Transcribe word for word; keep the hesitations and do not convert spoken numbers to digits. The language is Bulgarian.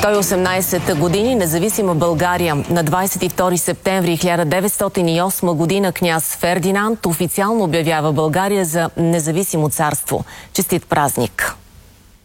сто и осемнадесет години независима България. На двадесет и втори септември хиляда деветстотин и осма година княз Фердинанд официално обявява България за независимо царство. Честит празник!